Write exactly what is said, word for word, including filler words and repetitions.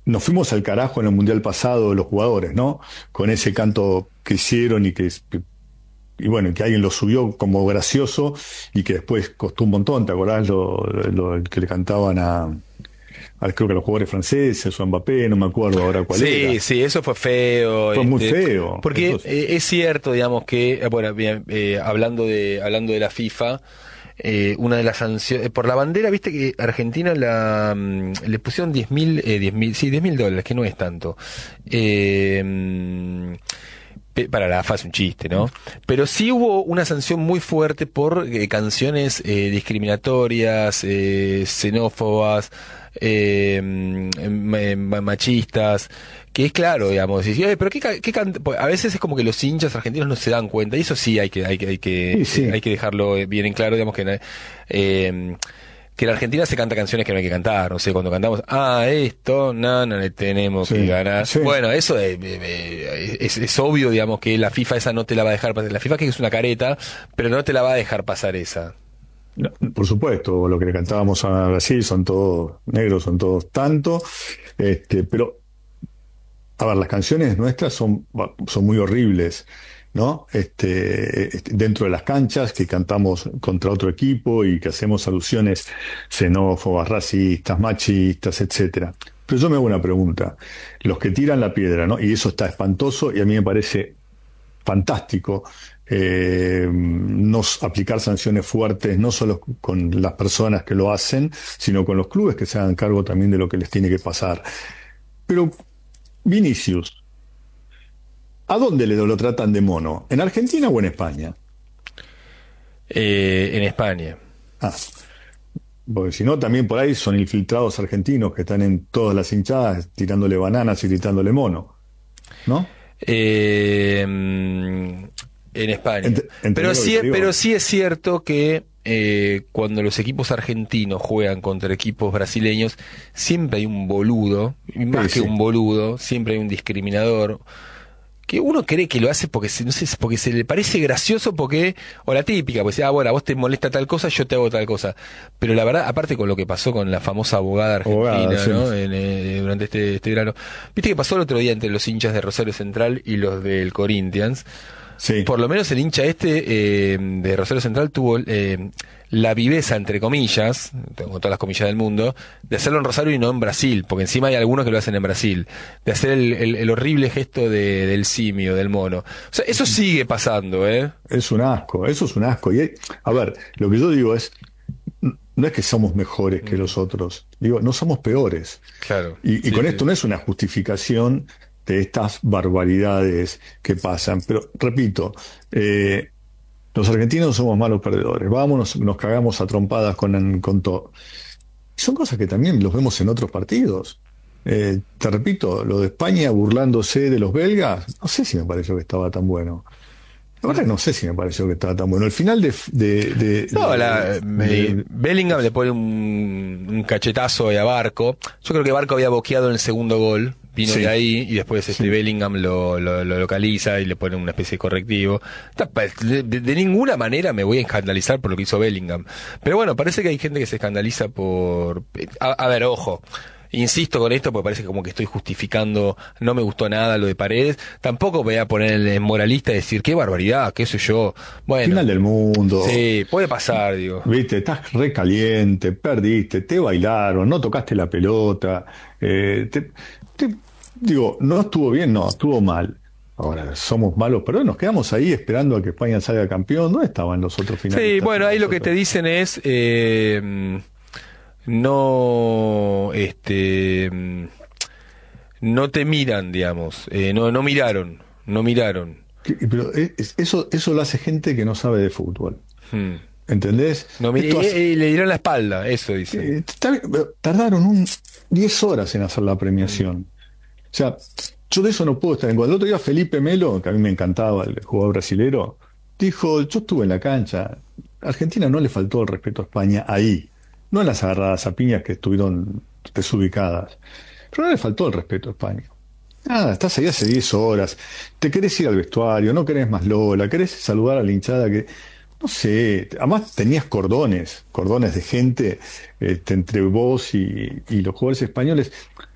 nos fuimos al carajo en el Mundial pasado los jugadores, ¿no? Con ese canto que hicieron y que, y bueno, que alguien lo subió como gracioso y que después costó un montón. ¿Te acordás lo, lo que le cantaban a, a creo que a los jugadores franceses o a Mbappé? No me acuerdo ahora cuál era. Sí, sí, eso fue feo. Fue muy Este, feo. porque Eso, eh, es cierto, digamos, que, eh, bueno, bien, eh, hablando de, hablando de la FIFA, eh, una de las sanciones, por la bandera, viste que Argentina la, mm, le pusieron diez mil, eh, diez mil, sí, diez mil dólares, que no es tanto. Eh, mm, pe- para la A F A es un chiste, ¿no? Pero sí hubo una sanción muy fuerte por eh, canciones eh, discriminatorias, eh, xenófobas, eh, mm, ma- ma- machistas, que es claro, digamos, decís, "Eh, pero qué, ca- qué can-". Pues a veces es como que los hinchas argentinos no se dan cuenta, y eso sí hay que, hay que, hay que, sí, eh, sí. hay que dejarlo eh, bien en claro, digamos que eh, que en Argentina se canta canciones que no hay que cantar, no sé, cuando cantamos, ah, esto, no, no le tenemos que Sí, ganar. sí. Bueno, eso eh, eh, es, es obvio, digamos, que la FIFA esa no te la va a dejar pasar. La FIFA que es una careta, pero no te la va a dejar pasar esa. No, por supuesto, lo que le cantábamos a Brasil son todos negros, son todos tanto, este, pero a ver, las canciones nuestras son, son muy horribles, ¿no? Este, este, dentro de las canchas, que cantamos contra otro equipo y que hacemos alusiones xenófobas, racistas, machistas, etcétera. Pero yo me hago una pregunta. Los que tiran la piedra, ¿no? Y eso está espantoso y a mí me parece fantástico eh, no aplicar sanciones fuertes, no solo con las personas que lo hacen, sino con los clubes que se hagan cargo también de lo que les tiene que pasar. Pero Vinicius, ¿a dónde le lo tratan de mono? ¿En Argentina o en España? Eh, en España. Ah, porque si no, también por ahí son infiltrados argentinos que están en todas las hinchadas tirándole bananas y gritándole mono, ¿no? Eh, mm, en España. Ent- Pero ¿Entendés lo que sí, te pero digo? sí es cierto que eh, cuando los equipos argentinos juegan contra equipos brasileños, siempre hay un boludo, y más Sí, que un sí. boludo, siempre hay un discriminador, que uno cree que lo hace porque se, no sé, porque se le parece gracioso, porque, o la típica, pues ah, bueno, a vos te molesta tal cosa, yo te hago tal cosa. Pero la verdad, aparte con lo que pasó con la famosa abogada Abogada, argentina, sí. ¿no? En, eh, durante este, este verano. Viste que pasó el otro día entre los hinchas de Rosario Central y los del Corinthians. Sí. Por lo menos el hincha este eh, de Rosario Central tuvo eh, la viveza, entre comillas, con todas las comillas del mundo, de hacerlo en Rosario y no en Brasil, porque encima hay algunos que lo hacen en Brasil, de hacer el, el, el horrible gesto de, del simio, del mono. O sea, eso sigue pasando, ¿eh? Es un asco, eso es un asco. Y, hay- a ver, lo que yo digo es, no es que somos mejores que Mm, los otros, digo, no somos peores. claro, Y, y sí, con sí. esto no es una justificación de estas barbaridades que pasan. Pero, repito, eh, los argentinos somos malos perdedores. Vamos, nos, nos cagamos a trompadas con, con todo. Son cosas que también los vemos en otros partidos. Eh, te repito, lo de España burlándose de los belgas, no sé si me pareció que estaba tan bueno. La verdad que no sé si me pareció que estaba tan bueno. El final de, de, de, No, de- la, me- de- Bellingham le pone un, un cachetazo a Barco. Yo creo que Barco había boqueado en el segundo gol, vino de sí, ahí y después este sí. Bellingham lo, lo, lo localiza y le pone una especie de correctivo. Ta- pa- De, de- de ninguna manera me voy a escandalizar por lo que hizo Bellingham. Pero bueno, parece que hay gente que se escandaliza por... A, a ver, ojo. Insisto con esto porque parece como que estoy justificando, no me gustó nada lo de Paredes. Tampoco voy a poner el moralista y decir, qué barbaridad, qué sé yo. Bueno, Final del mundo. sí, puede pasar, digo. Viste, estás recaliente, perdiste, te bailaron, no tocaste la pelota. eh, te- te- digo, no estuvo bien, no, estuvo mal. Ahora, somos malos, pero nos quedamos ahí esperando a que España salga campeón. ¿Dónde estaban los otros Sí, finalistas bueno, con ahí lo que te nosotros? dicen es, eh, no, este, mm, no te miran, digamos, eh, no, no miraron, no miraron. Que- Pero es- eso, eso lo hace gente que no sabe de fútbol. Hmm. ¿Entendés? No, mi- Esto hace- eh, eh, le dieron la espalda, eso dicen. eh, está bien, pero tardaron un diez horas en hacer la Mm, premiación. O sea, yo de eso no puedo estar en contra. El otro día Felipe Melo, que a mí me encantaba, el jugador brasilero, dijo, yo estuve en la cancha. Argentina no le faltó el respeto a España ahí. No en las agarradas a piñas que estuvieron desubicadas. Pero no le faltó el respeto a España. Nada, estás ahí hace diez horas. Te querés ir al vestuario, no querés más Lola, querés saludar a la hinchada que... No sé, además tenías cordones, cordones de gente este, entre vos y, y los jugadores españoles.